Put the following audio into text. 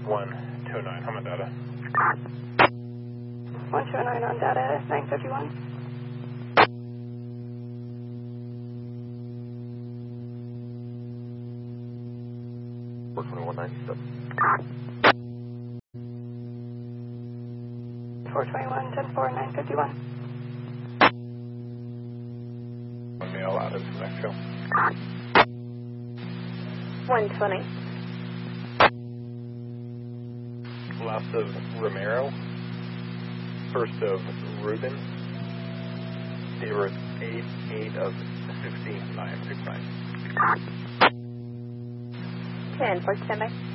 129, I'm on data. 129 on data, 951. 42197. 421, 10-4, 951. Mail out of New Mexico. 120. Last of Romero. First of Ruben. Date of birth 8 of 6969. 10, 4 standby.